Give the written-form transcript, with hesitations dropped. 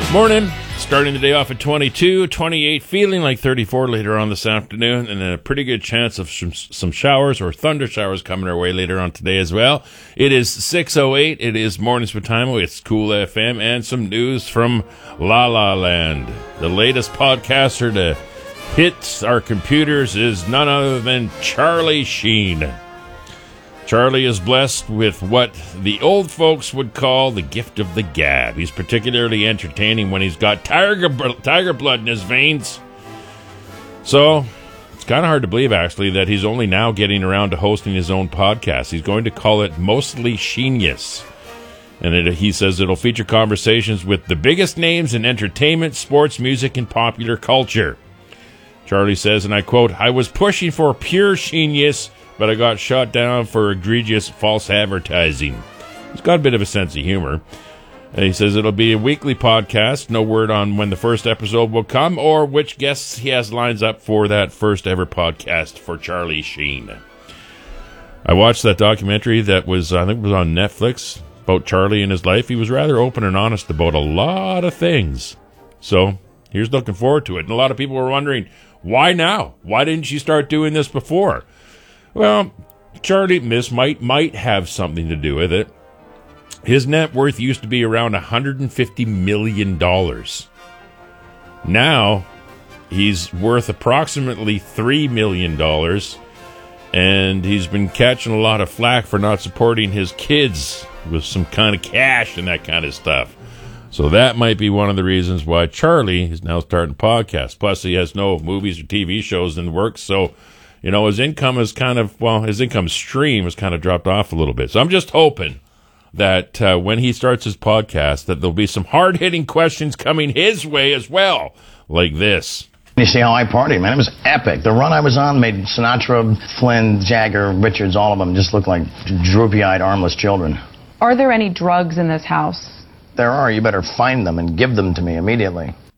Morning. Starting the day off at 22, 28, feeling like 34 later on this afternoon, and a pretty good chance of some showers or thunder showers coming our way later on today as well. It is 6:08. It is Mornings with Time. It's Cool FM and some news from La La Land. The latest podcaster to hit our computers is none other than Charlie Sheen. Charlie is blessed with what the old folks would call the gift of the gab. He's particularly entertaining when he's got tiger blood in his veins. So, it's kind of hard to believe, actually, that he's only now getting around to hosting his own podcast. He's going to call it Mostly Sheenius. And he says it'll feature conversations with the biggest names in entertainment, sports, music, and popular culture. Charlie says, and I quote, "I was pushing for pure Sheenius, but I got shot down for egregious false advertising." He's got a bit of a sense of humor. And he says it'll be a weekly podcast. No word on when the first episode will come or which guests he has lines up for that first ever podcast for Charlie Sheen. I watched that documentary that was, I think it was on Netflix, about Charlie and his life. He was rather open and honest about a lot of things. So here's looking forward to it. And a lot of people were wondering, why now? Why didn't you start doing this before? Well, Charlie, this might have something to do with it. His net worth used to be around $150 million. Now, he's worth approximately $3 million, and he's been catching a lot of flack for not supporting his kids with some kind of cash and that kind of stuff. So that might be one of the reasons why Charlie is now starting a podcast. Plus, he has no movies or TV shows in the works, so you know, his income is his income stream has kind of dropped off a little bit. So I'm just hoping that when he starts his podcast, that there'll be some hard-hitting questions coming his way as well, like this. You see how I partied, man. It was epic. The run I was on made Sinatra, Flynn, Jagger, Richards, all of them just look like droopy-eyed, armless children. Are there any drugs in this house? There are. You better find them and give them to me immediately.